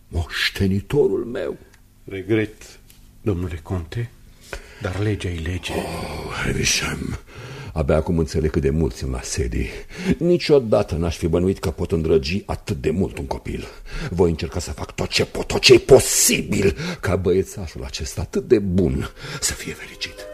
moștenitorul meu. Regret, domnule conte, dar legea e lege. Havisham, abia acum înțeleg cât de mult țin la Sadie. Niciodată n-aș fi bănuit că pot îndrăgi atât de mult un copil. Voi încerca să fac tot ce pot, tot ce e posibil ca băiețașul acesta atât de bun să fie fericit.